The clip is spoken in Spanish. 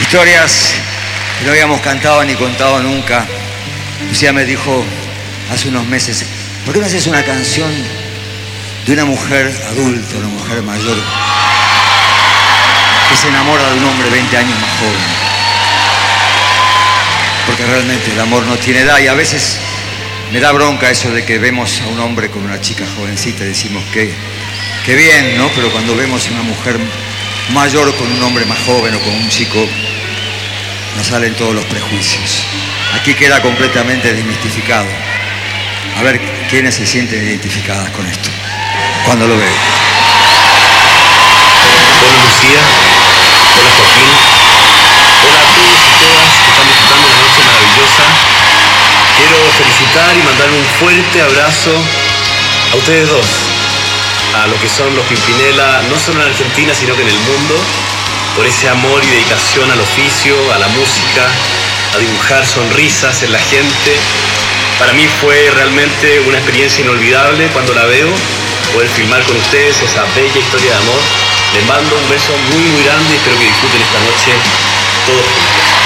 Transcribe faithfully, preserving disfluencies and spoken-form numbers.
Historias que no habíamos cantado ni contado nunca. Lucía me dijo hace unos meses, ¿por qué no haces una canción de una mujer adulta, una mujer mayor, que se enamora de un hombre veinte años más joven? Porque realmente el amor no tiene edad, y a veces me da bronca eso de que vemos a un hombre con una chica jovencita y decimos que, que bien, ¿no? Pero cuando vemos a una mujer mayor con un hombre más joven o con un chico, nos salen todos los prejuicios. Aquí queda completamente desmistificado. A ver quiénes se sienten identificadas con esto cuando lo ven. Hola Lucía, hola Joaquín, hola a todos y todas que están disfrutando una noche maravillosa. Quiero felicitar y mandar un fuerte abrazo a ustedes dos, a lo que son los Pimpinela, no solo en Argentina sino que en el mundo, por ese amor y dedicación al oficio, a la música, a dibujar sonrisas en la gente. Para mí fue realmente una experiencia inolvidable cuando la veo, poder filmar con ustedes esa bella historia de amor. Les mando un beso muy muy grande y espero que disfruten esta noche todos juntos.